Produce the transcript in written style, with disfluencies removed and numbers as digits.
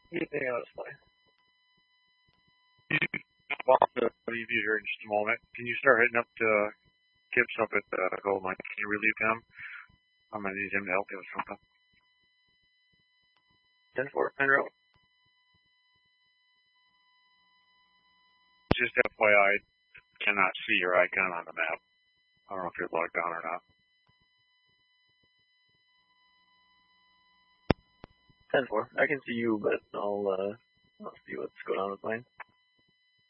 Anything else, fine. Well, the leave you here in just a moment. Can you start hitting up the Gibbs up at the gold line? Can you relieve him? I'm gonna need him to help you with something. 10-4, Monroe. Just FYI, cannot see your icon on the map. I don't know if you're logged on or not. 10-4. I can see you, but I'll see what's going on with mine.